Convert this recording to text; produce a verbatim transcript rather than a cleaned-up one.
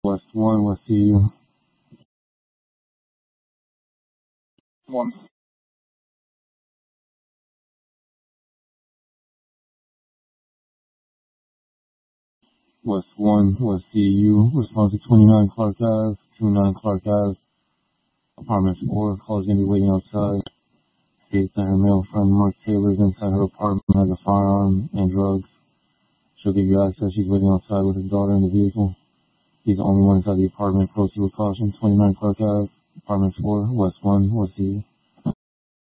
West one, West C U. One. West one, West C U. Response to twenty-nine Clark Ave, twenty-nine Clark Ave. Apartment four. Calls gonna be waiting outside. States that her male friend Mark Taylor is inside her apartment, has a firearm and drugs. She'll give you access. She's waiting outside with his daughter in the vehicle. He's the only one inside the apartment. Proceed with caution. twenty-nine Clark Ave, apartment four, West one, West C U.